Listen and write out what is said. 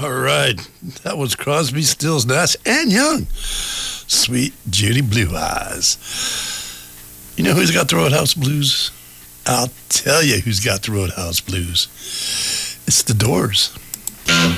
All right. That was Crosby, Stills, Nash, and Young. Sweet Judy Blue Eyes. You know who's got the Roadhouse Blues? I'll tell you who's got the Roadhouse Blues. It's the Doors.